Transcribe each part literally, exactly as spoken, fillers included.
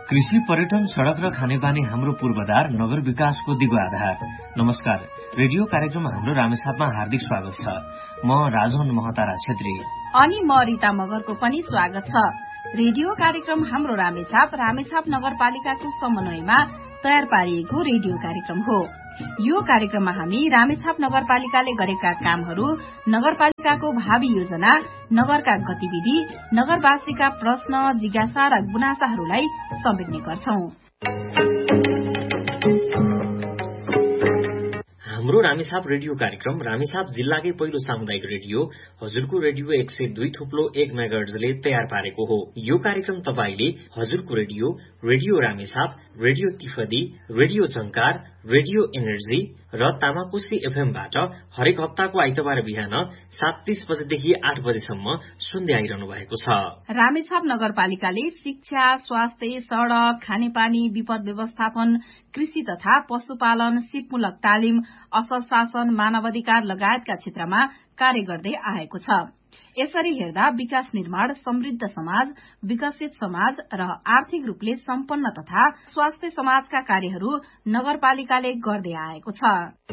कृषि, पर्यटन, सड़क र खानेपानी हाम्रो पूर्वाधार, नगर विकासको दिगो आधार। नमस्कार, रेडियो कार्यक्रम हाम्रो रामेछापमा हार्दिक स्वागत छ। म राजन महतारा छेत्री अनि म रिता मगरको पनि स्वागत छ। रेडियो कार्यक्रम हाम्रो रामेछाप रामेछाप नगरपालिकाको समन्वयमा तयार पारिएको रेडियो कार्यक्रम हो। यो कार्यक्रममा हामी रामेछाप नगरपालिकाले गरेका कामहरू, नगरपालिकाको भावी योजना, नगरका गतिविधि, नगरवासीका प्रश्न, जिज्ञासा र गुनासाहरूलाई समेट्ने गर्छौं। हाम्रो रामेछाप रेडियो कार्यक्रम रामेछाप जिल्लाकै पहिलो सामुदायिक रेडियो हजुरको रेडियो एक सय दुई थुप्लो एक मेगाहर्जले तयार पारेको हो। यो कार्यक्रम तपाईले हजुरको radio, radio Ramechhap, radio तिफदी, radio झंकार, रेडियो एनर्जी र तामाकोशी एफएमबाट हरेक हप्ताको आइतबार बिहान सात तीस बजेदेखि आठ बजेसम्म सुन्दै आइरहनु भएको छ। रामेछाप नगरपालिकाले शिक्षा, स्वास्थ्य, सड़क, खानेपानी, विपद व्यवस्थापन, कृषि तथा पशुपालन, सिपमूलक तालिम, असल शासन, मानवाधिकार लगायतका क्षेत्रमा कार्य गर्दै आएको छ। यसरी हेर्दा विकास निर्माण, समृद्ध समाज, विकसित समाज र आर्थिक रूपले सम्पन्न तथा स्वास्थ्य समाजका कार्यहरू नगरपालिकाले गर्दै आएको छ।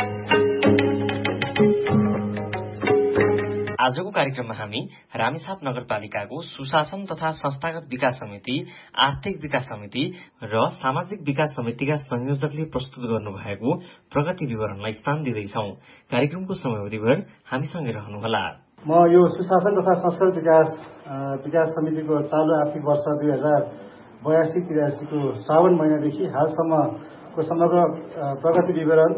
आजको कार्यक्रममा हामी रामेछाप नगरपालिकाको सुशासन तथा संस्थागत विकास समिति, आर्थिक विकास समिति र सामाजिक विकास समितिका संयोजकले प्रस्तुत गर्नुभएको प्रगति विवरणलाई स्थान दिँदैछौं। कार्यक्रमको समयावधिभर हामीसँगै रहनुहोला। म यो सुशासन तथा संस्थागत विकास विकास समितिको चालू आर्थिक वर्ष दुई हजार बयासी त्रियासीको श्रावण महिनादेखि हालसम्मको समग्र प्रगति विवरण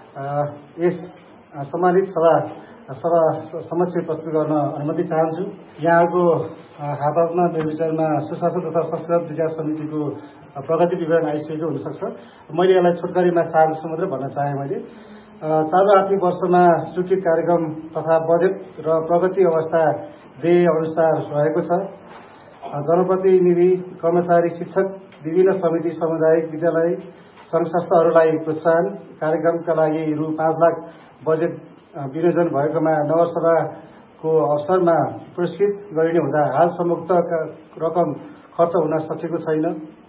यस सम्मानित सभा सभा समक्ष प्रस्तुत गर्न अनुमति चाहन्छु। यहाँको हातमा मेरो विचारमा सुशासन तथा संस्थागत विकास समितिको प्रगति विवरण आइसकेको हुन सक्छ। मैले यसलाई छोटकरीमा सार मात्र भन्न चाहे। मैले चालू आर्थिक वर्षमा स्वीकृत कार्यक्रम तथा बजेट र प्रगति अवस्था देय अनुसार रहेको छ। जनप्रतिनिधि, कर्मचारी, शिक्षक, विभिन्न समिति, सामुदायिक विद्यालय, संघ संस्थाहरूलाई प्रोत्साहन कार्यक्रमका लागि रु पाँच लाख बजेट विनियोजन भएकोमा नगरसभाको अवसरमा पुरस्कृत गरिने हुँदा हालसम्म उक्त रकम खर्च हुन सकेको छैन।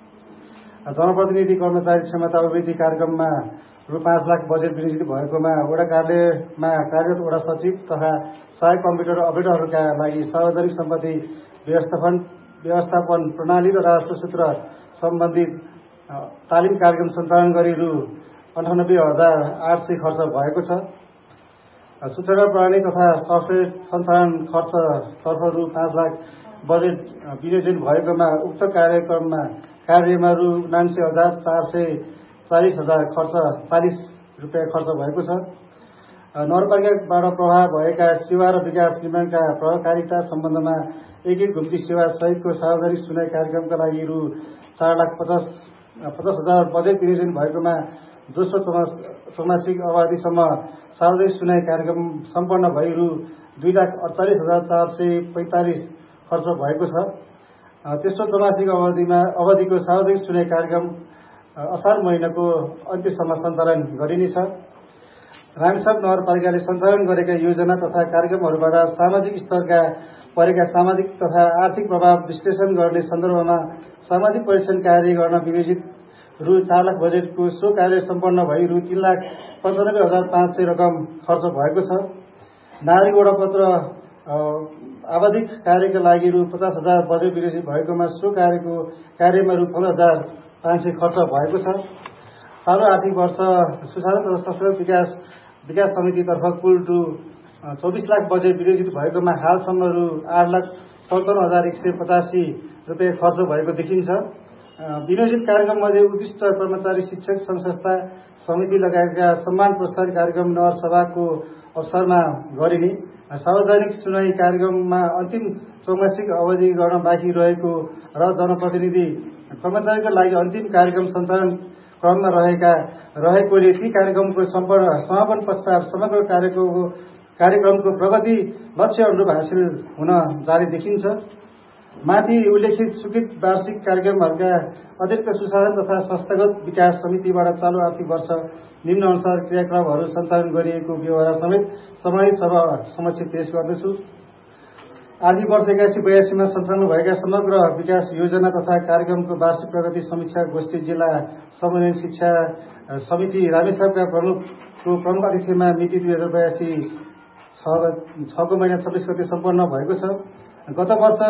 जनप्रतिनिधि कर्मचारी क्षमता अभिवृद्धि कार्यक्रममा रु पाँच लाख बजेट विनियोजित भएकोमा वडा कार्यालयमा कार्यरत वडा सचिव तथा सहायक कम्प्युटर अपरेटरहरूका लागि सार्वजनिक सम्पत्ति व्यवस्थापन व्यवस्थापन प्रणाली र राजस्व सूत्र सम्बन्धित तालिम कार्यक्रम सञ्चालन गरी रु अन्ठानब्बे हजार आठ सय खर्च भएको छ। सूचना प्रणाली तथा सफ्टवेयर सञ्चालन खर्च तर्फ रु पाँच लाख बजेट विनियोजन भएकोमा उक्त कार्यक्रममा कार्यमा रु उनासी हजार चार सय चालिस हजार खर्च चालिस रुपियाँ खर्च भएको छ। नगरपालिकाबाट प्रभाव भएका सेवा र विकास निर्माणका प्रभावकारिता सम्बन्धमा एक एक घुम्ती सेवा सहितको सार्वजनिक सुनाई कार्यक्रमका लागि रु चार लाख पचास पचास हजार बजेट विनियोजन भएकोमा दोस्रो चौमासिक अवधिसम्म सार्वजनिक सुनाई कार्यक्रम सम्पन्न भई रु दुई लाख अडचालिस हजार चार सय पैंतालिस खर्च भएको छ। तेस्रो चौमासिक अवधिमा अवधिको सार्वजनिक सुनाई कार्यक्रम असार महिनाको अन्त्यसम्म सञ्चालन गरिनेछ। रामेछाप नगरपालिकाले सञ्चालन गरेका योजना तथा कार्यक्रमहरूबाट सामाजिक स्तरका परेका सामाजिक तथा आर्थिक प्रभाव विश्लेषण गर्ने सन्दर्भमा सामाजिक परीक्षण कार्य गर्न विनियोजित रु चार लाख बजेटको सो कार्य सम्पन्न भई रु तीन लाख पन्चानब्बे हजार पाँच सय रकम खर्च भएको छ। नागरिक वडापत्र आवधिक कार्यका लागि रु पचास हजार बजेट विनियोजित भएकोमा सो कार्यको कार्यमा रु पन्ध्र हजार पाँच सय खर्च भएको छ। चालू आर्थिक वर्ष सुशासन तथा संस्थागत विकास विकास समितितर्फ कुल रु चौबिस लाख बजेट विनियोजित भएकोमा हालसम्म रु आठ लाख सन्ताउन्न हजार एक सय पचासी रुपियाँ खर्च भएको देखिन्छ। विनियोजित कार्यक्रममध्ये उत्कृष्ट कर्मचारी, शिक्षक, संघ संस्था, समिति लगायतका सम्मान प्रोत्साहन कार्यक्रम नगरसभाको अवसरमा गरिने, सार्वजनिक सुनाई कार्यक्रममा अन्तिम चौमासिक अवधि गर्न बाँकी रहेको र जनप्रतिनिधि कर्मचारीका लागि अन्तिम कार्यक्रम सञ्चालन क्रममा रहेका रहेकोले ती कार्यक्रमको सम्पन्न समापन पश्चात समग्र कार्यको कार्यक्रमको प्रगति लक्ष्य अनुरूप हासिल हुन जारी देखिन्छ। माथि उल्लेखित स्वीकृत वार्षिक कार्यक्रमहरूका अतिरिक्त सुशासन तथा संस्थागत विकास समितिबाट चालू आर्थिक वर्ष निम्न अनुसार क्रियाकलापहरू सञ्चालन गरिएको व्यवहार समेत सम्मानित सभा समक्ष पेश गर्दछु। आर्थिक वर्ष एकासी बयासीमा सञ्चालन भएका समग्र विकास योजना तथा कार्यक्रमको वार्षिक प्रगति समीक्षा गोष्ठी जिल्ला समन्वय शिक्षा समिति रामेछापका प्रमुखको प्रमुख अतिथिमा मिति दुई हजार बयासी छको महिना छब्बिस गते सम्पन्न भएको छ। गत वर्ष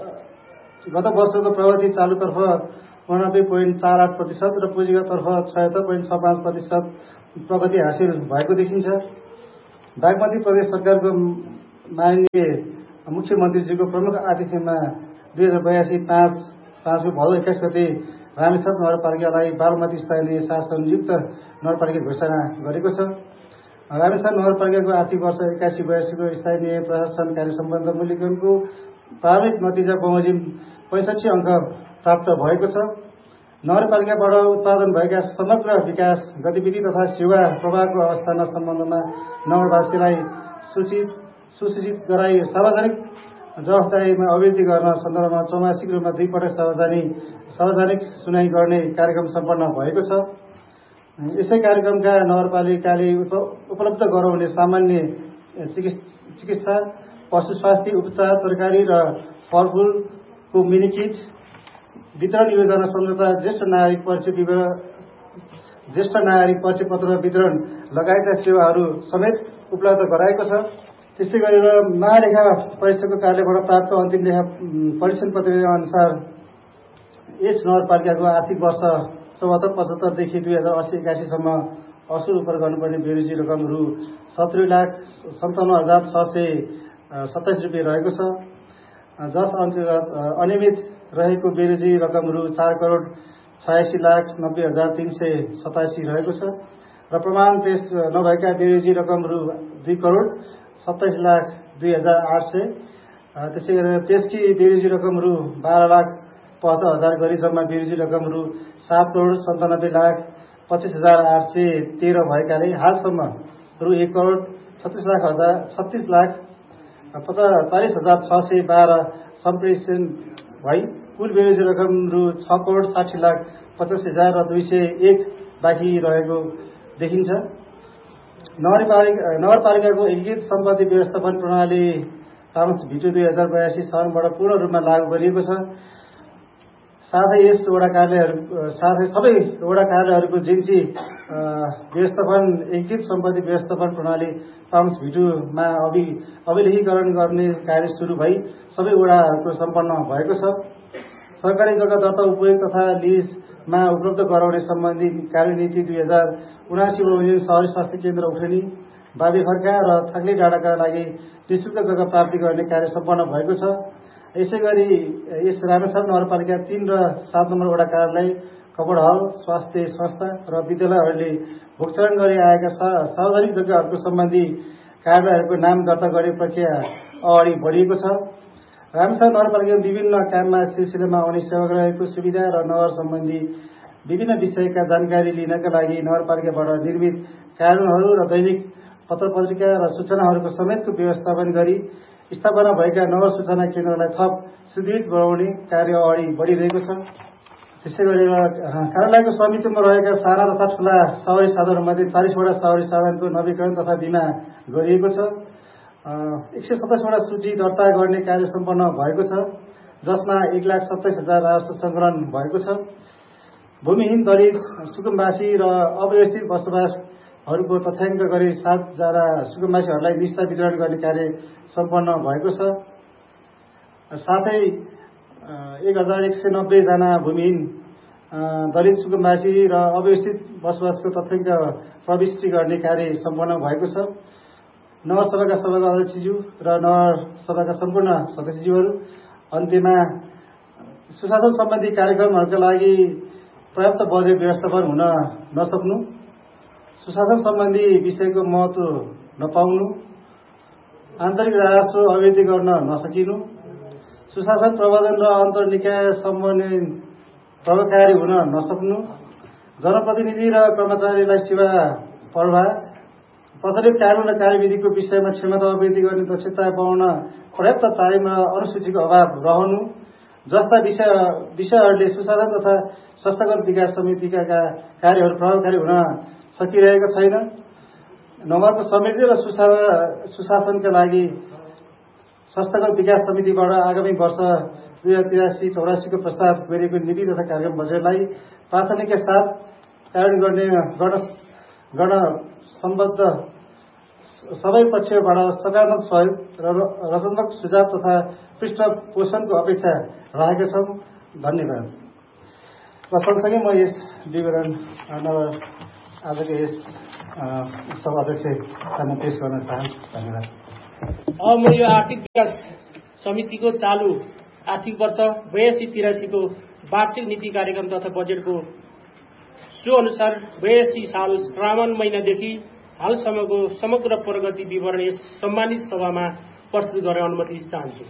गत वर्षको प्रगति चालुतर्फ उनानब्बे पोइन्ट चार आठ प्रतिशत र पुँजीगततर्फ छयत्तर पोइन्ट छ पाँच प्रतिशत प्रगति हासिल भएको देखिन्छ। बागमती प्रदेश सरकारको माननीय मुख्यमन्त्रीजीको प्रमुख आतिथ्यमा दुई हजार बयासी पाँच पाँचको भदौ एक्काइस गते रामेछाप नगरपालिकालाई बागमती स्थानीय शासनयुक्त नगरपालिका घोषणा गरेको छ। रामेछाप नगरपालिकाको आर्थिक वर्ष एकासी बयासीको स्थानीय प्रशासन कार्य सम्बन्ध मूल्याङ्कनको प्रारम्भिक नतिजा बमोजिम पैँसठी अङ्क प्राप्त भएको छ। नगरपालिकाबाट उत्पादन भएका समग्र विकास गतिविधि तथा सेवा प्रवाहको अवस्थाना सम्बन्धमा नगरवासीलाई सूचित सुसूचित गराई सार्वजनिक जवाफदारीमा अभिवृद्धि गर्न सन्दर्भमा चौमासिक रूपमा दुई पटक सार्वजनिक सार्वजनिक सुनाई गर्ने कार्यक्रम सम्पन्न भएको छ। यसै कार्यक्रमका नगरपालिकाले उपलब्ध गराउने सामान्य चिकित्सा, पशु स्वास्थ्य उपचार, तरकारी र फलफूलको मिनी किट वितरण योजना सम्झौता, ज्येष्ठ नागरिक परिचय विवरण ज्येष्ठ नागरिक परिचय पत्र वितरण लगायतका सेवाहरू समेत उपलब्ध गराएको छ। त्यसै गरेर महालेखा परीक्षकको कार्यबाट प्राप्त अन्तिम लेखा परीक्षण प्रतिवेदन अनुसार यस नगरपालिकाको आर्थिक वर्ष चौहत्तर पचहत्तरदेखि दुई हजार अस्सी एकासीसम्म असुल उपर गर्नुपर्ने बेरोजी रकम रु सत्तरी लाख सन्ताउन्न हजार छ सय सत्ताइस रुपियाँ रहेको छ, जस अन्तर्गत अनियमित रहेको बेरोजी रकम रु चार करोड छयासी लाख नब्बे हजार तीन सय सतासी रहेको छ र प्रमाण पेश नभएका बेरोजी रकम रु दुई करोड सत्ताइस लाख दुई हजार आठ सय त्यसै गरेर पेशकी बेरोजी रकम रु बाह्र लाख पचहत्तर हजार गरी जम्मा बेरोजी रकम रु सात करोड सन्तानब्बे लाख पच्चिस हजार आठ सय तेह्र भएकाले हालसम्म रु एक करोड छत्तिस लाख हजार छत्तिस लाख चालिस हजार छ सय बाह्र सम्प्रेषण भई कुल बेरोजी रकम रु छ करोड साठी लाख पचास हजार र दुई सय एक बाँकी रहेको देखिन्छ। नगरपालिका नगरपालिकाको एकीकृत सम्पत्ति व्यवस्थापन प्रणाली पामस भिटो दुई हजार बयासी साउनबाट पूर्ण रूपमा लागू गरिएको छ। साथै यस वडा कार्यालयहरू साथै सबै वडा कार्यालयहरूको जिन्सी व्यवस्थापन एकीकृत सम्पत्ति व्यवस्थापन प्रणाली पामस भिटोमा अभि अभिलेखीकरण गर्ने कार्य सुरु भई सबै वडाहरूको सम्पन्न भएको छ। सरकारी जग्गा दर्ता उपयोग तथा लिजमा उपलब्ध गराउने सम्बन्धी कार्यनीति दुई हजार उनासी बमोजिम शहरी स्वास्थ्य केन्द्र उखेनी, बाबेखर्का र थाक्ले डाँडाका लागि निःशुल्क जग्गा प्राप्ति गर्ने कार्य सम्पन्न भएको छ। यसै गरी यस रामेछाप नगरपालिका तीन र सात नम्बर वडा कार्यालय, कपड हल, स्वास्थ्य संस्था र विद्यालयहरूले भोगचरण गरी आएका सार्वजनिक जग्गाहरूको सम्बन्धी कार्यालयहरूको नाम दर्ता गर्ने प्रक्रिया अगाडि बढिएको छ। रामेछाप नगरपालिका विभिन्न काममा सिलसिलामा आउने सेवाग्राहीको सुविधा र नगर सम्बन्धी विभिन्न विषयका जानकारी लिनका लागि नगरपालिकाबाट निर्मित कानूनहरू र दैनिक पत्र पत्रिका र सूचनाहरूको समेतको व्यवस्थापन गरी स्थापना भएका नगर सूचना केन्द्रलाई थप सुदृढ बनाउने कार्य अगाडि बढिरहेको छ। त्यसै गरेर कार्यालयको स्वामित्वमा रहेका साना तथा ठूला सवारी साधनहरूमध्ये चालिसवटा सवारी साधनको नवीकरण तथा बिमा गरिएको छ। एक सय सत्ताइसवटा सूची दर्ता गर्ने कार्य सम्पन्न भएको छ, जसमा एक लाख सत्ताइस हजार राजस्व सङ्कलन भएको छ। भूमिहीन दलित सुकुम्बासी र अव्यवस्थित बसोबासहरूको तथ्याङ्क गरी सातजना सुकुम्बासीहरूलाई निस्ता वितरण गर्ने कार्य सम्पन्न भएको छ। साथै एक हजार एक सय नब्बेजना भूमिहीन दलित सुकुम्बासी र अव्यवस्थित बसोबासको तथ्याङ्क प्रविष्टि गर्ने कार्य सम्पन्न भएको छ। नगरसभाका सभाका अध्यक्षज्यू र नगरसभाका सम्पूर्ण सदस्यज्यूहरू अन्त्यमा सुशासन सम्बन्धी कार्यक्रमहरूका लागि पर्याप्त बजेट व्यवस्थापन हुन नसक्नु, सुशासन सम्बन्धी विषयको महत्व नपाउनु, आन्तरिक राजस्व अभिवृद्धि गर्न नसकिनु, सुशासन प्रबन्धन र अन्तर्निकाय समन्वयन प्रभावकारी हुन नसक्नु, जनप्रतिनिधि र कर्मचारीलाई सेवा प्रवाह, प्रचलित कानून र कार्यविधिको विषयमा क्षमता अभिवृद्धि गर्ने दक्षता पाउन पर्याप्त तालिम र अनुसूचीको अभाव रहनु जस्ता विषय विषयहरूले सुशासन तथा संस्थागत विकास समितिका कार्यहरू प्रभावकारी हुन सकिरहेको छैन। नगरको समृद्धि र सुशासनका लागि संस्थागत विकास समितिबाट आगामी वर्ष दुई हजार तिरासी चौरासीको प्रस्ताव गरिएको नीति तथा कार्यक्रम बजेटलाई प्राथमिकका साथ कार्यान्वयन गर्ने गर्न गर्न सम्बद्ध सबै पक्षबाट सकारात्मक सहयोग र रचनात्मक सुझाव तथा पृष्ठपोषणको अपेक्षा राखेका छौँ। धन्यवाद। र सँगसँगै म यस विवरण आजको यस सभाध्यक्षमा पेश गर्न चाहन्छु। धन्यवाद। अब म यो आर्थिक विकास समितिको चालु आर्थिक वर्ष बयासी तिरासीको वार्षिक नीति कार्यक्रम तथा बजेटको सो अनुसार बयासी साल श्रावण महिनादेखि हालसम्मको समग्र प्रगति विवरण यस सम्मानित सभामा प्रस्तुत गर्न अनुमति चाहन्छु।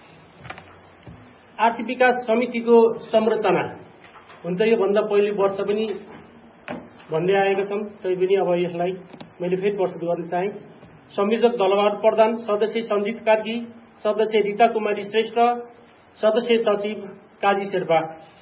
आर्थिक विकास समितिको संरचना हुन त योभन्दा पहिलो वर्ष पनि भन्दै आएका छौँ, तैपनि अब यसलाई मैले फेरि प्रस्तुत गर्न चाहे। संयोजक दलबहादुर प्रधान, सदस्य सञ्जित कार्की, सदस्य रिता कुमारी श्रेष्ठ, सदस्य सचिव काजी शेर्पा।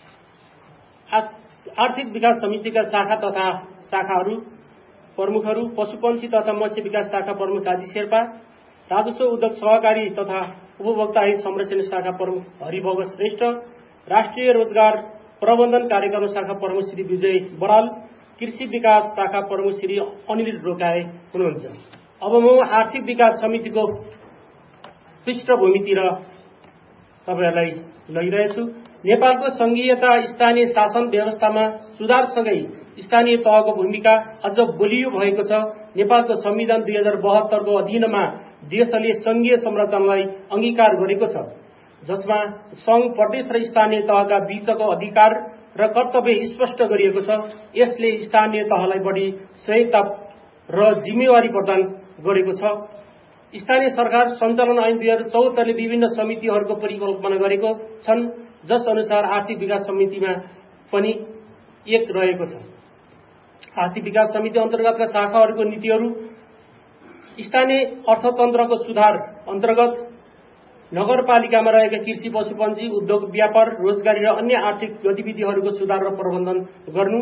आर्थिक विकास समितिका शाखा तथा शाखाहरू प्रमुखहरू पशुपन्छी तथा मत्स्य विकास शाखा प्रमुख काजी शेर्पा, राजस्व उद्योग सहकारी तथा उपभोक्ता हित संरक्षण शाखा प्रमुख हरिभग श्रेष्ठ, राष्ट्रिय रोजगार प्रबन्धन कार्यक्रम शाखा प्रमुख श्री विजय बराल, कृषि विकास शाखा प्रमुख श्री अनिल रोकाए हुनुहुन्छ। अब म आर्थिक विकास समितिको पृष्ठभूमितिर तपाईहरुलाई लगिरहेछु। नेपालको संघीयता स्थानीय शासन व्यवस्थामा सुधारसँगै स्थानीय तहको भूमिका अझ बलियो भएको छ। नेपालको संविधान दुई हजार बहत्तर को अधीनमा देशले संघीय संरचनालाई अंगीकार गरेको छ, जसमा संघ, प्रदेश र स्थानीय तहका बीचको अधिकार र कर्तव्य स्पष्ट गरिएको छ। यसले स्थानीय तहलाई बढी स्वायत्ता र जिम्मेवारी प्रदान गरेको छ। स्थानीय सरकार सञ्चालन ऐन दुई हजार चौहत्तरले विभिन्न समितिहरूको परिकल्पना गरेको छन्, जस अनुसार आर्थिक विकास समितिमा पनि एक रहेको छ। आर्थिक विकास समिति अन्तर्गतका शाखाहरूको नीतिहरू स्थानीय अर्थतन्त्रको सुधार अन्तर्गत नगरपालिकामा रहेका कृषि, पशुपन्छी, उद्योग, व्यापार, रोजगारी र अन्य आर्थिक गतिविधिहरूको सुधार र प्रबन्धन गर्नु,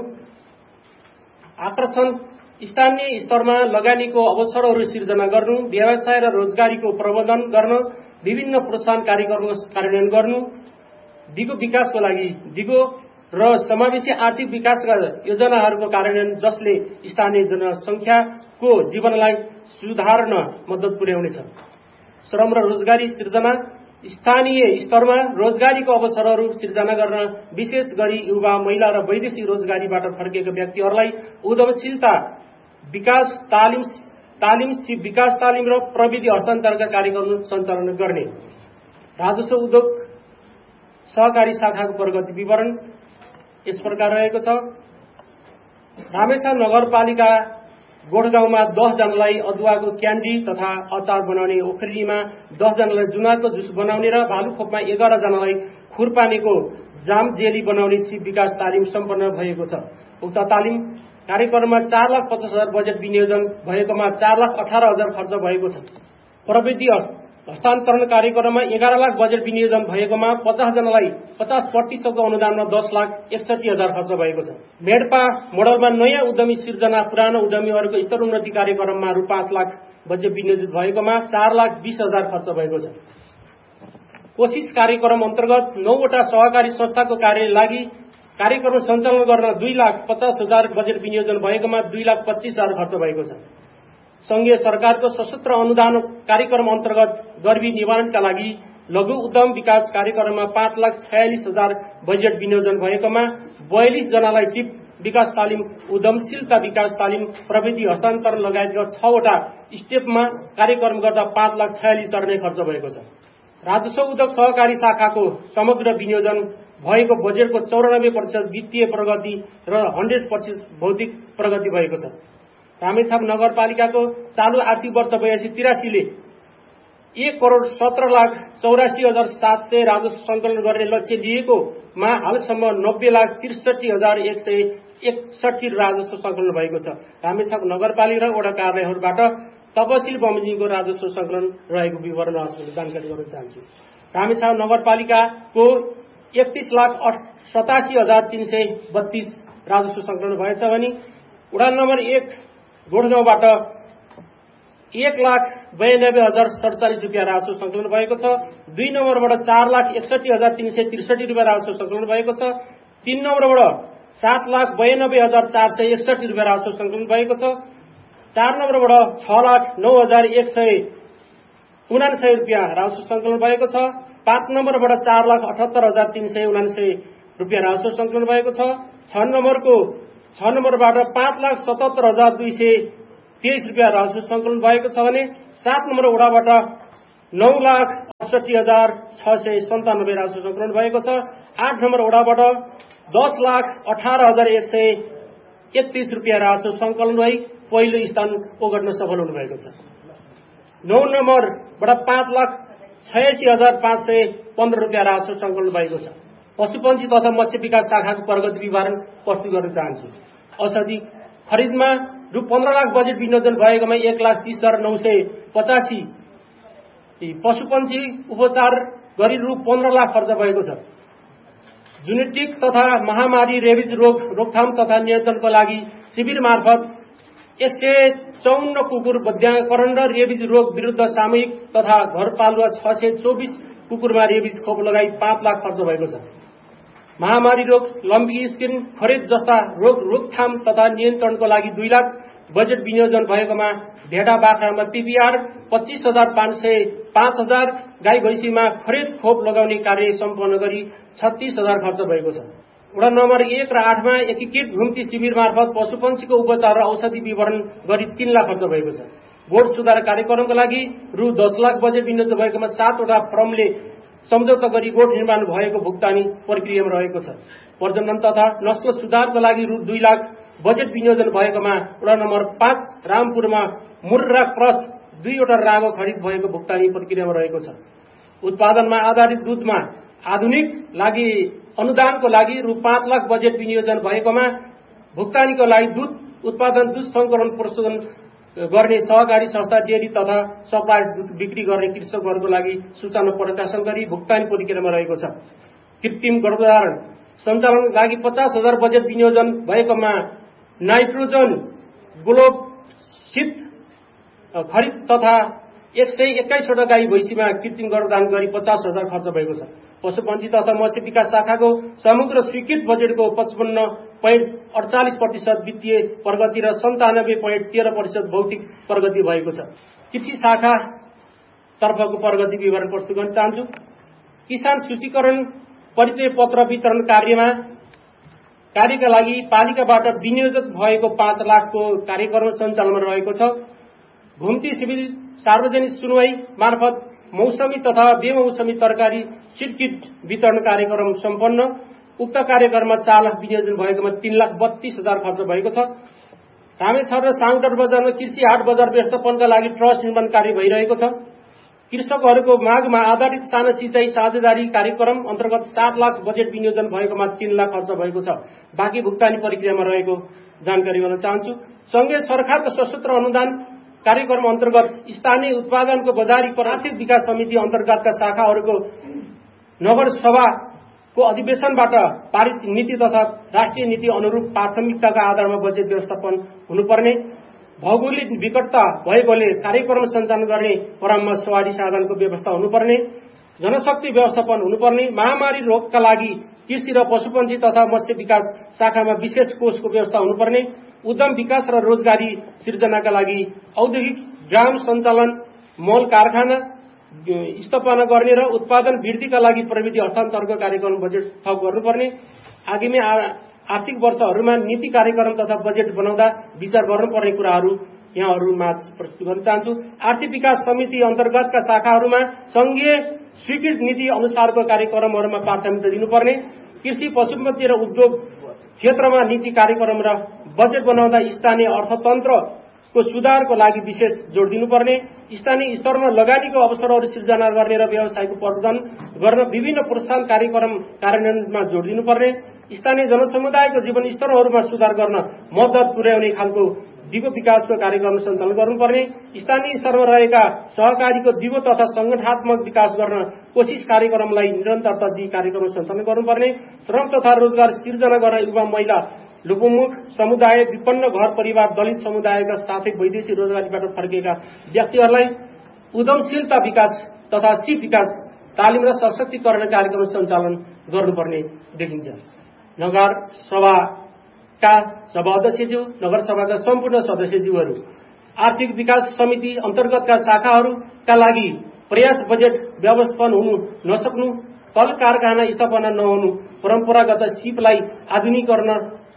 आकर्षण स्थानीय स्तरमा लगानीको अवसरहरू सिर्जना गर्नु, व्यवसाय र रोजगारीको प्रबन्धन गर्न, विभिन्न प्रोत्साहन कार्यक्रमको कार्यान्वयन गर्नु, दिगो विकासको लागि दिगो र समावेशी आर्थिक विकासका योजनाहरूको कार्यान्वयन, जसले स्थानीय जनसंख्याको जीवनलाई सुधार्न मद्दत पुर्याउनेछ। श्रम र रोजगारी सृजना स्थानीय स्तरमा रोजगारीको अवसरहरू सिर्जना गर्न, विशेष गरी युवा, महिला र वैदेशिक रोजगारीबाट फर्केका व्यक्तिहरूलाई उद्यमशीलता विकास तालिम तालिम विकास तालिम र प्रविधि हस्तान्तरणका कार्यक्रम सञ्चालन गर्ने। राजस्व उद्योग सहकारी शाखाको प्रगति विवरण यस प्रकार रहेको छ। रामेछाप नगरपालिका गोठगाउँमा दस जनालाई अदुवाको क्यान्डी तथा अचार बनाउने, ओखरीमा दस जनालाई जुनाको जुस बनाउने र भालुखोपमा एघार जनालाई खुरपानीको जाम जेली बनाउने सिप विकास तालिम सम्पन्न भएको छ। उक्त तालिम कार्यक्रममा चार लाख पचास हजार बजेट विनियोजन भएकोमा चार लाख अठार हजार खर्च भएको छ। प्रविधि हस्तान्तरण कार्यक्रममा एघार लाख बजेट विनियोजन भएकोमा पचास जनालाई पचास प्रतिशतको अनुदानमा दस लाख एकसठी हजार खर्च भएको छ। मेडपा मोडलमा नयाँ उद्यमी सिर्जना, पुरानो उद्यमीहरूको स्तरोन्नति कार्यक्रममा रु पाँच लाख बजेट विनियोजित भएकोमा चार लाख बीस हजार खर्च भएको छ। कोशिश कार्यक्रम अन्तर्गत नौवटा सहकारी संस्थाको कार्य लागि कार्यक्रम सञ्चालन गर्न दुई लाख पचास हजार बजेट विनियोजन भएकोमा दुई लाख पच्चीस हजार खर्च भएको छ। संघीय सरकारको सशस्त्र अनुदान कार्यक्रम अन्तर्गत गरिबी निवारणका लागि लघु उद्यम विकास कार्यक्रममा पाँच लाख छयालिस हजार बजेट विनियोजन भएकोमा बयालिस जनालाई सिप विकास तालिम, उद्यमशीलता विकास तालिम, प्रविधि हस्तान्तरण लगायतका छवटा स्टेपमा कार्यक्रम गर्दा पाँच लाख छयालिस हजार नै खर्च भएको छ। राजस्व उद्योग सहकारी शाखाको समग्र विनियोजन भएको बजेटको चौरानब्बे प्रतिशत वित्तीय प्रगति र हन्ड्रेड प्रतिशत भौतिक प्रगति भएको छ। रामेछाप नगरपालिकाको चालू आर्थिक वर्ष बयासी तिरासीले एक करोड़ सत्र लाख चौरासी हजार सात सय राजस्व संकलन गर्ने लक्ष्य लिएकोमा हालसम्म नब्बे लाख त्रिसठी हजार एक सय एकसठी राजस्व संकलन भएको छ। रामेछाप नगरपालिका र वडा कार्यालयहरूबाट तपसिल बमोजिमको राजस्व संकलन रहेको विवरण जानकारी गराउन चाहन्छु। रामेछाप नगरपालिकाको एकतीस लाख सतासी हजार तीन सय बत्तीस राजस्व संकलन भएछ भने वडा नम्बर एक गोठगाउँबाट एक लाख बयानब्बे हजार सडचालिस रुपियाँ राजस्व संकलन भएको छ। दुई नम्बरबाट चार लाख एकसठी हजार तीन सय त्रिसठी रुपियाँ राजस्व संकलन भएको छ। तीन नम्बरबाट सात लाख बयानब्बे हजार चार सय एकसठी रुपियाँ राजस्व संकलन भएको छ। चार नम्बरबाट छ लाख नौ हजार एक सय उनासय रुपियाँ राजस्व संकलन भएको छ। पाँच नम्बरबाट चार लाख अठहत्तर हजार तीन सय उनासय रुपियाँ राजस्व संकलन भएको छ। छ नम्बरको छ नम्बरबाट पाँच लाख सतहत्तर हजार दुई सय तेइस रुपियाँ राजस्व संकलन भएको छ भने सात नम्बर वडाबाट नौ लाख अडसठी हजार छ सय सन्तानब्बे राजस्व संकलन भएको छ। आठ नम्बर वडाबाट दस लाख अठार हजार एक सय एकतीस रुपियाँ राजस्व संकलन भई पहिलो स्थान ओगट्न सफल हुनुभएको छ। नौ नम्बरबाट पाँच लाख छयासी हजार पाँच सय पन्ध्र रुपियाँ राजस्व संकलन भएको छ। पशुपन्छी तथा मत्स्य विकास शाखाको प्रगति विवरण प्रस्तुत गर्न चाहन्छु। औषधि खरिदमा रु पन्ध्र लाख बजेट विनियोजन भएकोमा एक लाख तीस हजार नौ सय पचासी, पशुपन्छी उपचार गरी रु पन्ध्र लाख खर्च भएको छ। जुनेटिक तथा महामारी रेबिज रोग रोकथाम तथा नियन्त्रणको लागि शिविर मार्फत एक सय चौन्न कुकुर वैद्याकरण र रेबिज रोग विरुद्ध सामूहिक तथा घरपालुवा छ सय चौबिस कुकुरमा रेबिज खोप लगाई पाँच लाख खर्च भएको छ। महामारी रोग लम्बी स्किन खरेद जस्ता रोग रोकथाम तथा नियन्त्रणको लागि दुई लाख बजेट विनियोजन भएकोमा भेडा बाख्रामा पीपीआर पच्चीस हजार पाँच सय पाँच हजार गाई भैँसीमा खरेद खोप लगाउने कार्य सम्पन्न गरी छत्तीस हजार खर्च भएको छ। वडा नम्बर एक र आठमा एकीकृत घुम्ती शिविर मार्फत पशुपन्छीको उपचार र औषधि विवरण गरी तीन लाख खर्च भएको छ। गोठ सुधार कार्यक्रमका लागि रु दस लाख बजेट विनियोजन भएकोमा सातवटा फर्मले सम्झौता गरी गोठ निर्माण भएको भुक्तानी प्रक्रियामा रहेको छ। प्रजनन तथा नस्ल सुधारको लागि रु दुई लाख बजेट विनियोजन भएकोमा वडा नम्बर पाँच रामपुरमा मुर्रा क्रस दुईवटा रागो खरिद भएको भुक्तानी प्रक्रियामा रहेको छ। उत्पादनमा आधारित दूधमा आधुनिक लागि अनुदानको लागि रु पाँच लाख बजेट विनियोजन भएकोमा भुक्तानीको लागि दूध उत्पादन दूध संकलन प्रशोधन गर्ने सहकारी संस्था डेरी तथा सप्लाई दूध बिक्री गर्ने कृषकहरूको लागि सूचना प्रकाशन गरी भुक्तानी प्रक्रियामा रहेको छ। कृत्रिम गर्भधारण सञ्चालनका लागि पचास हजार बजेट विनियोजन भएकोमा नाइट्रोजन ग्लोब शीत खरिद तथा एक सय एक्काइसवटा गाई भैँसीमा कृत्रिम गर्भधारण गरी पचास हजार खर्च भएको छ। पशुपन्छी तथा मत्स्य विकास शाखाको समग्र स्वीकृत बजेटको पचपन्न पोइन्ट अडचालिस प्रतिशत वित्तीय प्रगति र सन्तानब्बे पोइन्ट तेह्र प्रतिशत भौतिक प्रगति भएको छ। कृषि शाखा तर्फको प्रगति विवरण प्रस्तुत गर्न चाहन्छु। किसान सूचीकरण परिचय पत्र वितरण कार्यमा कार्यका लागि पालिकाबाट विनियोजित भएको पाँच लाखको कार्यक्रम सञ्चालनमा रहेको छ। घुम्ती शिविर सार्वजनिक सुनवाई मार्फत मौसमी तथा बेमौसमी तरकारी सीड किट वितरण कार्यक्रम सम्पन्न। उक्त कार्यक्रममा चार लाख विनियोजन भएकोमा तीन लाख बत्तीस हजार खर्च भएको छ। रामेछाप र साङटार बजारमा कृषि हाट बजार व्यवस्थापनका लागि ट्रस्ट निर्माण कार्य भइरहेको छ। कृषकहरूको मागमा आधारित साना सिंचाई साझेदारी कार्यक्रम अन्तर्गत सात लाख बजेट विनियोजन भएकोमा तीन लाख खर्च भएको छ। बाँकी भुक्तानी प्रक्रियामा रहेको जानकारी गर्न चाहन्छु। सँगै सरकारको सशस्त्र अनुदान कार्यक्रम अन्तर्गत स्थानीय उत्पादनको बजारीकरण आर्थिक विकास समिति अन्तर्गतका शाखाहरूको नगरसभाको अधिवेशनबाट पारित नीति तथा राष्ट्रिय नीति अनुरूप प्राथमिकताका आधारमा बजेट व्यवस्थापन हुनुपर्ने। भौगोलिक विकटता भएकोले कार्यक्रम सञ्चालन गर्ने क्रममा सवारी साधनको व्यवस्था हुनुपर्ने। जनशक्ति व्यवस्थापन हुनुपर्ने। महामारी रोगका लागि कृषि र पशुपन्छी तथा मत्स्य विकास शाखामा विशेष कोषको व्यवस्था हुनुपर्ने। उद्यम विकास र रोजगारी सिर्जनाका लागि औद्योगिक ग्राम सञ्चालन मल कारखाना स्थापना गर्ने र उत्पादन वृद्धिका लागि प्रविधि हस्तान्तरणको कार्यक्रम बजेट थप गर्नुपर्ने। आगामी आर्थिक वर्षहरूमा नीति कार्यक्रम तथा बजेट बनाउँदा विचार गर्नुपर्ने कुराहरू यहाँहरूमा प्रस्तुत गर्न चाहन्छु। आर्थिक विकास समिति अन्तर्गतका शाखाहरूमा संघीय स्वीकृत नीति अनुसारको कार्यक्रमहरूमा प्राथमिकता दिनुपर्ने। कृषि पशुपन्छी र उद्योग क्षेत्रमा नीति कार्यक्रम र बजेट बनाउँदा स्थानीय अर्थतन्त्रको सुधारको लागि विशेष जोड दिनुपर्ने। स्थानीय स्तरमा लगानीको अवसरहरू सिर्जना गर्ने र व्यवसायको प्रवर्धन गर्न विभिन्न प्रोत्साहन कार्यक्रम कार्यान्वयनमा जोड दिनुपर्ने। स्थानीय जनसमुदायको जीवन स्तरहरूमा सुधार गर्न मद्दत पुर्याउने खालको दिगो विकासको कार्यक्रम सञ्चालन गर्नुपर्ने। स्थानीय स्तरमा रहेका सहकारीको दिगो तथा संगठनात्मक विकास गर्न कोशिश कार्यक्रमलाई निरन्तरता दिई कार्यक्रम सञ्चालन गर्नुपर्ने। श्रम तथा रोजगार सिर्जना गर्न युवा महिला लोकमुख समुदाय विपन्न घर परिवार दलित समुदायका साथै वैदेशिक रोजगारीबाट फर्किएका व्यक्तिहरूलाई उद्यमशीलता विकास तथा सिप विकास तालिम र सशक्तिकरण कार्यक्रम सञ्चालन गर्नुपर्ने देखिन्छ। नगर सभाका सभाध्यक्षज्यू, नगरसभाका सम्पूर्ण सदस्यज्यूहरू, आर्थिक विकास समिति अन्तर्गतका शाखाहरूका लागि पर्याप्त बजेट व्यवस्थापन हुनु नसक्नु, कल कारखाना स्थापना नहुनु, परम्परागत सिपलाई आधुनिकीकरण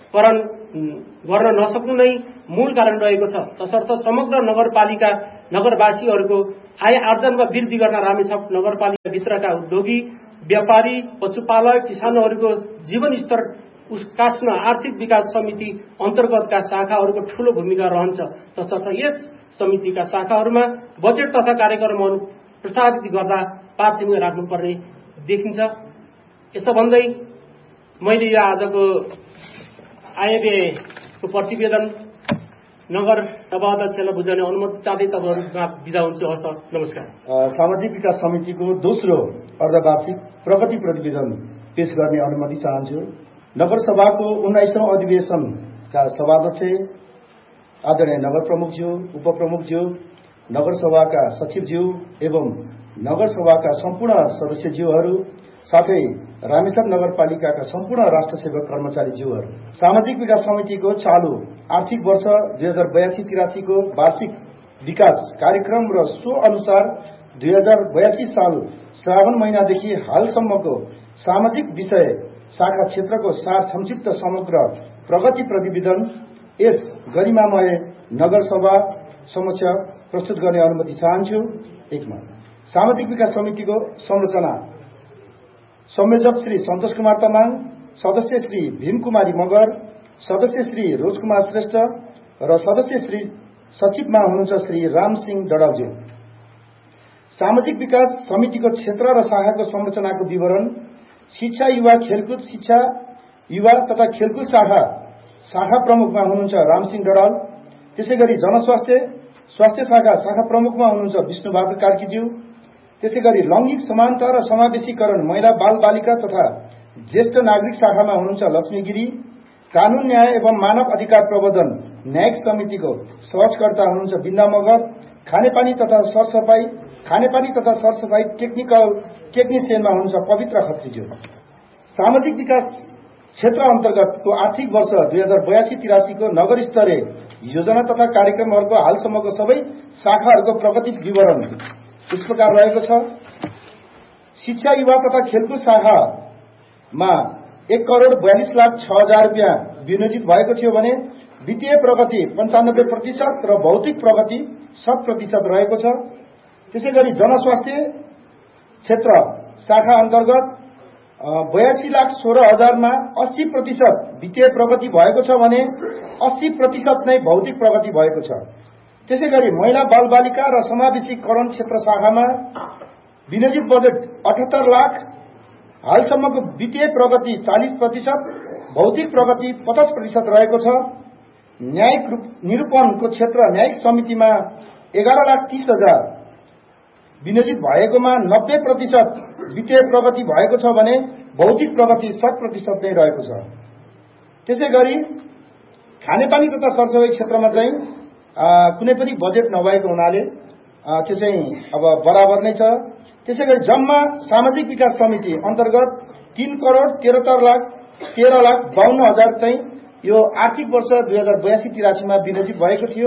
गर्न नसक्नु नै मूल कारण रहेको छ। तसर्थ समग्र नगरपालिका नगरवासीहरूको आय आर्जनमा वृद्धि गर्न रामेछाप नगरपालिकाभित्रका उद्योगी, व्यापारी, पशुपालक, किसानहरूको जीवन स्तर उकास्न आर्थिक विकास समिति अन्तर्गतका शाखाहरूको ठूलो भूमिका रहन्छ। तसर्थ यस समितिका शाखाहरूमा बजेट तथा कार्यक्रमहरू प्रस्तावित गर्दा पारदर्शी राख्नुपर्ने देखिन्छ। यसो भन्दै मैले यो आजको आयव्ययको प्रतिवेदन नगर सभाध्यक्षलाई बुझाउने अनुमति चाहँदै तपाईँहरूमा बिदा हुन्छु। हस्त, नमस्कार। सामाजिक विकास समितिको दोस्रो अर्धवार्षिक प्रगति प्रतिवेदन पेश गर्ने अनुमति चाहन्छु। नगरसभाको उन्नाइसौं अधिवेशनका सभाध्यक्ष आदरणीय नगर प्रमुखज्यू, उपप्रमुखज्यू, नगरसभाका सचिवज्यू एवं नगरसभाका सम्पूर्ण सदस्यज्यूहरू साथै रामेछाप नगरपालिकाका सम्पूर्ण राष्ट्र सेवक कर्मचारीज्यूहरू, सामाजिक विकास समितिको चालू आर्थिक वर्ष दुई हजार बयासी तिरासी को वार्षिक विकास कार्यक्रम र सो अनुसार दुई हजार बयासी साल श्रावण महिनादेखि हालसम्मको सामाजिक विषय शाखा क्षेत्रको सार संक्षिप्त समग्र प्रगति प्रतिवेदन यस गरिमामय नगरसभा समक्ष प्रस्तुत गर्ने अनुमति चाहन्छु। एकमा सामाजिक विकास समितिको संरचना: संयोजक श्री सन्तोष कुमार तामाङ, सदस्य श्री भीम कुमारी मगर, सदस्य श्री रोजकुमार श्रेष्ठ र सदस्य श्री सचिवमा हुनुहुन्छ श्री राम सिंह डडाउज्यू। सामाजिक विकास समितिको क्षेत्र र शाखाको संरचनाको विवरण: शिक्षा, युवा, खेलकुद, शिक्षा, युवा तथा खेलकुद शाखा शाखा प्रमुखमा हुनुहुन्छ रामसिंह डडाल। त्यसैगरी जनस्वास्थ्य स्वास्थ्य शाखा शाखा प्रमुखमा हुनुहुन्छ विष्णुबहादुर कार्कीज्यू। त्यसैगरी लैंगिक समानता र समावेशीकरण महिला बाल बालिका तथा ज्येष्ठ नागरिक शाखामा हुनुहुन्छ लक्ष्मी गिरी। कानून, न्याय एवं मानव अधिकार प्रवर्धन न्यायिक समितिको सहजकर्ता हुनुहुन्छ बिन्दा मगर। खानेपानी तथा सरसफाई खानेपानी तथा सरसफाई टेक्निकल टेक्निशियनमा हुनुहुन्छ पवित्र खत्रीज्यू। सामाजिक विकास क्षेत्र अन्तर्गतको आर्थिक वर्ष दुई हजार बयासी तिरासी को नगर स्तरीय योजना तथा कार्यक्रमहरूको हालसम्मको सबै शाखाहरूको प्रगति विवरण इस प्रकार रहेको छ। शिक्षा, युवा तथा खेलकुद शाखामा एक करोड़ बयालीस लाख छ हजार रुपियाँ विनियोजित भएको थियो भने वित्तीय प्रगति पंचानब्बे प्रतिशत र भौतिक प्रगति शत प्रतिशत रहेको छ। त्यसैगरी जनस्वास्थ्य क्षेत्र शाखा अन्तर्गत बयासी लाख सोह्र हजारमा अस्सी प्रतिशत वित्तीय प्रगति भएको छ भने अस्सी प्रतिशत नै भौतिक प्रगति भएको छ। त्यसैगरी महिला बाल बालिका र समावेशीकरण क्षेत्र शाखामा विनियोजित बजेट अठहत्तर लाख, हालसम्मको वित्तीय प्रगति चालीस प्रतिशत, भौतिक प्रगति पचास प्रतिशत रहेको छ। न्यायिक निरूपणको क्षेत्र न्यायिक समितिमा एघार लाख तीस हजार विनियोजित भएकोमा नब्बे प्रतिशत वित्तीय प्रगति भएको छ भने भौतिक प्रगति शत प्रतिशत नै रहेको छ। त्यसैगरी खानेपानी तथा सरसफाई क्षेत्रमा चाहिँ कुनै पनि बजेट नभएको हुनाले त्यो चाहिँ अब बराबर नै छ। त्यसैगरी जम्मा सामाजिक विकास समिति अन्तर्गत तीन करोड़ तिहत्तर लाख तेह्र लाख बाहन्न हजार चाहिँ यो आर्थिक वर्ष दुई हजार बयासी तिरासीमा विनियोजित भएको थियो।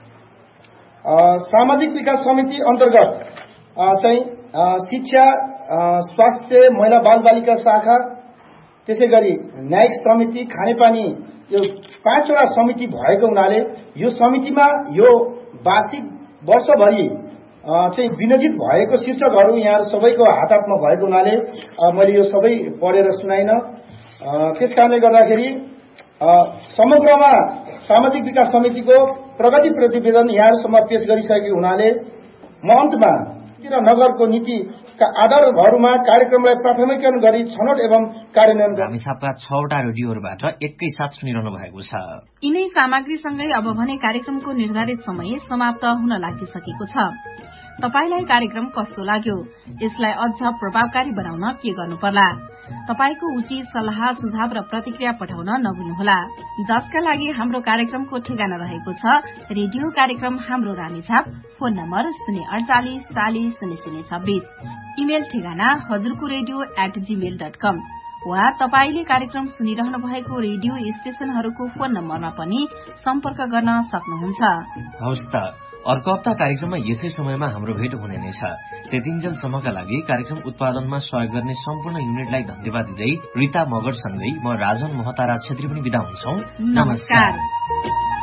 सामाजिक विकास समिति अन्तर्गत चाहिँ शिक्षा, स्वास्थ्य, महिला बाल बालिका शाखा, त्यसैगरी न्यायिक समिति, खानेपानी यो पाँचवटा समिति भएको हुनाले यो समितिमा यो वार्षिक वर्षभरि चाहिँ विनियोजित भएको शीर्षकहरू यहाँ सबैको हात हातमा भएको हुनाले मैले यो सबै पढेर सुनाइन। त्यसकारणले गर्दाखेरि समग्रमा सामाजिक विकास समितिको प्रगति प्रतिवेदन यहाँसम्म पेश गरिसकेको हुनाले म अन्तमा र नगरको नीतिका आधारहरूमा कार्यक्रमलाई प्राथमिकरण गरी छनौट एवं कार्यान्वयन गर्न। रामेछापका छवटा रेडियोहरूबाट एकैसाथ सुनिरहनु भएको छ। यिनै सामग्रीसँगै अब भने कार्यक्रमको निर्धारित समय समाप्त हुन लागिसकेको छ। तपाईलाई कार्यक्रम कस्तो लाग्यो? यसलाई अझ प्रभावकारी बनाउन के गर्नु पर्ला? तपाईको उचित सल्लाह सुझाव र प्रतिक्रिया पठाउन नभुल्नुहोला। जसका लागि हाम्रो कार्यक्रमको ठेगाना रहेको छ रेडियो कार्यक्रम हाम्रो रामेछाप, फोन नम्बर शून्य अडचालिस चालिस शून्य शून्य छब्बीस, इमेल ठेगाना हजुरको रेडियो एट जीमेल डट कम वा तपाईले कार्यक्रम सुनिरहनु भएको रेडियो स्टेशनहरूको फोन नम्बरमा पनि सम्पर्क गर्न सक्नुहुन्छ। हवस् त, अर्को हप्ता कार्यक्रममा यसै समयमा हाम्रो भेट हुने नै छ। त्यतिन्जेलसम्मका लागि कार्यक्रम उत्पादनमा सहयोग गर्ने सम्पूर्ण युनिटलाई धन्यवाद दिँदै रिता मगरसँगै म राजन महतारा छेत्री पनि बिदा हुन्छौ। नमस्कार।